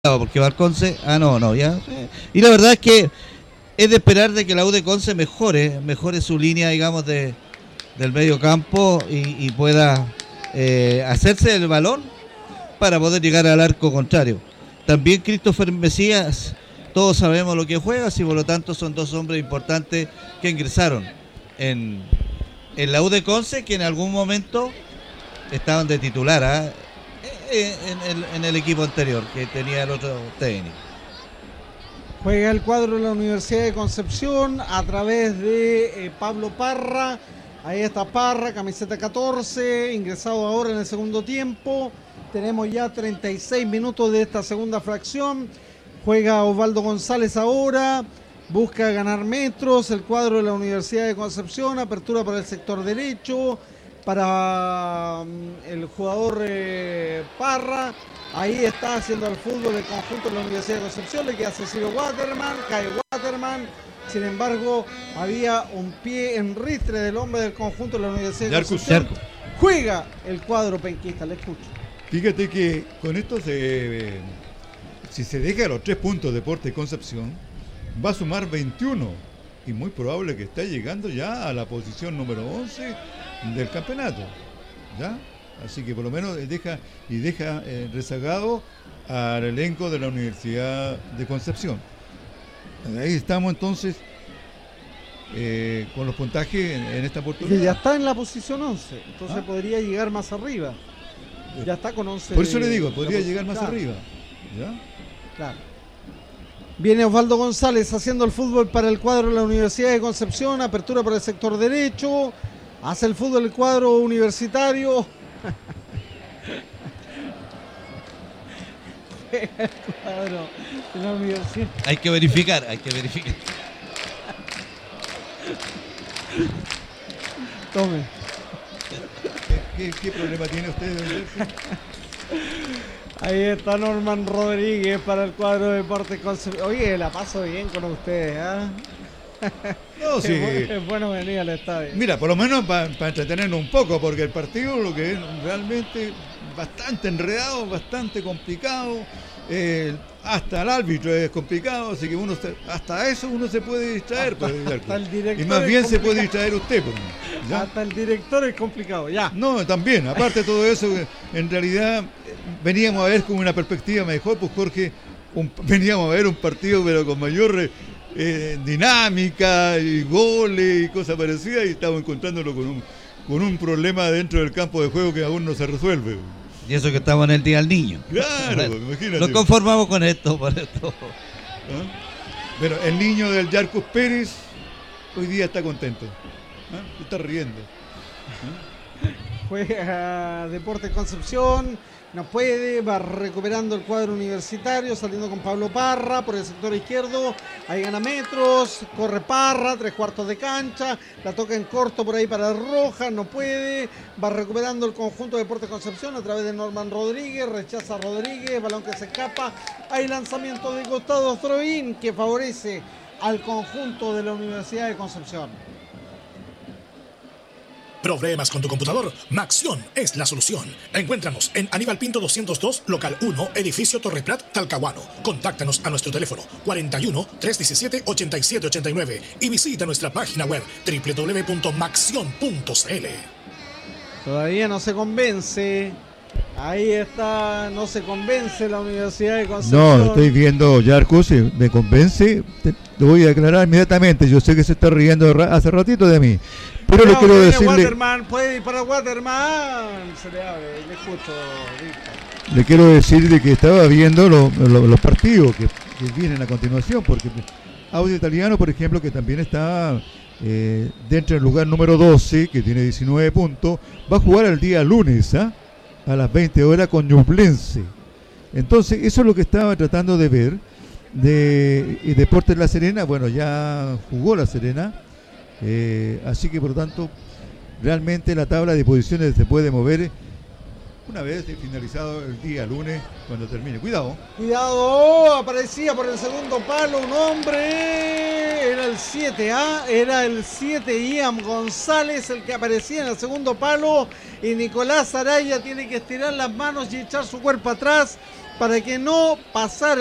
porque Valconce, no, ya. Y la verdad es que es de esperar de que la U de Conce mejore su línea, digamos, del medio campo y pueda hacerse el balón para poder llegar al arco contrario. También Christopher Mesías, todos sabemos lo que juega, y por lo tanto son dos hombres importantes que ingresaron en la U de Conce, que en algún momento estaban de titular, ¿eh? En el equipo anterior que tenía el otro técnico. Juega el cuadro de la Universidad de Concepción a través de Pablo Parra. Ahí está Parra, camiseta 14, ingresado ahora en el segundo tiempo. Tenemos ya 36 minutos de esta segunda fracción. Juega Osvaldo González ahora. Busca ganar metros el cuadro de la Universidad de Concepción. Apertura para el sector derecho. Para el jugador Parra. Ahí está haciendo el fútbol el conjunto de la Universidad de Concepción. Le queda Cecilio Waterman. Cae Waterman. Sin embargo, había un pie en ristre del hombre del conjunto de la Universidad de Concepción. Juega el cuadro penquista. Le escucho. Fíjate que con esto si se deja los 3 puntos Deportes Concepción, va a sumar 21. Y muy probable que está llegando ya a la posición número 11 del campeonato. ¿Ya? Así que por lo menos deja rezagado al elenco de la Universidad de Concepción. Ahí estamos entonces con los puntajes en esta oportunidad. Que ya está en la posición 11, entonces podría llegar más arriba. Ya está con 11. Por eso le digo, podría llegar más arriba. ¿Ya? Claro. Viene Osvaldo González haciendo el fútbol para el cuadro de la Universidad de Concepción. Apertura para el sector derecho. Hace el fútbol el cuadro universitario. El cuadro de la Universidad. Hay que verificar. Tome. ¿Qué problema tiene usted? Ahí está Norman Rodríguez para el cuadro de Deportes Concepción. Oye, la paso bien con ustedes, No, sí. Es bueno venir al estadio. Mira, por lo menos para entretenernos un poco, porque el partido lo que es realmente bastante enredado, bastante complicado. Hasta el árbitro es complicado, así que hasta eso uno se puede distraer. Hasta el director y más bien se puede distraer usted. ¿Ya? Hasta el director es complicado, ya. No, también, aparte de todo eso, en realidad veníamos a ver con una perspectiva mejor, pues Jorge, veníamos a ver un partido pero con mayor dinámica y goles y cosas parecidas, y estamos encontrándolo con un problema dentro del campo de juego que aún no se resuelve. Y eso que estamos en el Día del Niño. Claro, bueno, imagínate. Nos conformamos con esto, por esto. Pero el niño del Yarcus Pérez hoy día está contento. Está riendo. Juega Deportes Concepción. No puede, va recuperando el cuadro universitario, saliendo con Pablo Parra por el sector izquierdo. Ahí gana metros, corre Parra, 3/4 de cancha, la toca en corto por ahí para Rojas, no puede. Va recuperando el conjunto de Deportes Concepción a través de Norman Rodríguez, rechaza Rodríguez, balón que se escapa. Hay lanzamiento de costado Throw-in que favorece al conjunto de la Universidad de Concepción. ¿Problemas con tu computador? Maxion es la solución. Encuéntranos en Aníbal Pinto 202, local 1, edificio Torre Prat, Talcahuano. Contáctanos a nuestro teléfono 41 317 8789 y visita nuestra página web www.maxion.cl. Todavía no se convence. Ahí está, no se convence la Universidad de Concepción. No, estoy viendo Yarcus, me convence. Te voy a aclarar inmediatamente. Yo sé que se está riendo hace ratito de mí. Pero le quiero decirle. Waterman, puede disparar Waterman. Se le abre, le escucho. Le quiero decir de que estaba viendo los partidos que vienen a continuación, porque Audio Italiano, por ejemplo, que también está dentro del lugar número 12, que tiene 19 puntos, va a jugar el día lunes, a las 20 horas con Ñublense. Entonces, eso es lo que estaba tratando de ver de Deportes La Serena. Bueno, ya jugó La Serena. Así que por lo tanto realmente la tabla de posiciones se puede mover una vez finalizado el día lunes cuando termine. Cuidado, aparecía por el segundo palo un hombre, era el 7, era el 7 Ian González el que aparecía en el segundo palo, y Nicolás Araya tiene que estirar las manos y echar su cuerpo atrás para que no pasara